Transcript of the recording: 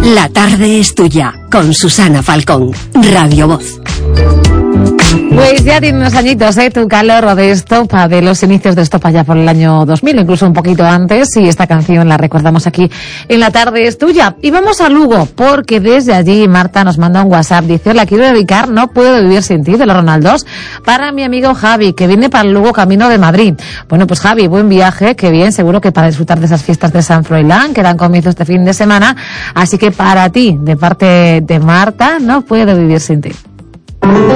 La tarde es tuya, con Susana Falcón, Radio Voz. Pues ya tiene unos añitos, tu calor de Estopa, de los inicios de Estopa ya por el año 2000, incluso un poquito antes, y esta canción la recordamos aquí en La tarde es tuya. Y vamos a Lugo, porque desde allí Marta nos manda un WhatsApp, dice: la quiero dedicar No puedo vivir sin ti, de los Ronaldos, para mi amigo Javi, que viene para Lugo camino de Madrid. Bueno, pues Javi, buen viaje, qué bien, seguro que para disfrutar de esas fiestas de San Froilán, que dan comienzo este fin de semana, así que para ti, de parte de Marta, No puedo vivir sin ti.